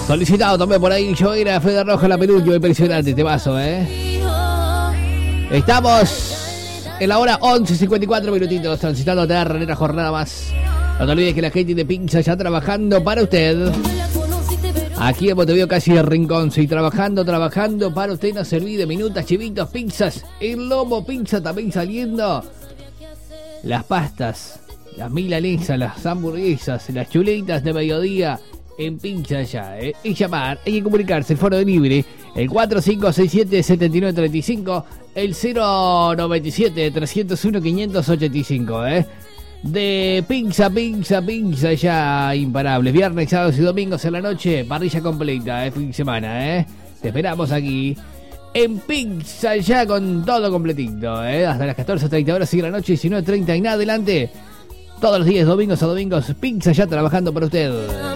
Solicitado también por ahí, yo era Fede Roja, la Pelucho, impresionante este vaso, Estamos en la hora 11:54 minutitos, transitando terra en una jornada más. No te olvides que la gente de Pinza ya trabajando para usted. Aquí en Montevideo, casi el rincón, sí, trabajando para usted. No se olvide, minutas, chivitos, pizzas, el lomo, pizza también saliendo. Las pastas, las milanesas, las hamburguesas, las chuletas de mediodía en Pinza ya, Y llamar, hay que comunicarse, el foro de libre, el 4567-7935, el 097-301-585, De Pinza ya imparable. Viernes, sábados y domingos en la noche, parrilla completa, fin de semana, Te esperamos aquí en Pinza ya con todo completito, Hasta las 14:30 horas sigue la noche, 19:30 y nada adelante. Todos los días, domingos a domingos, Pinza ya trabajando para usted.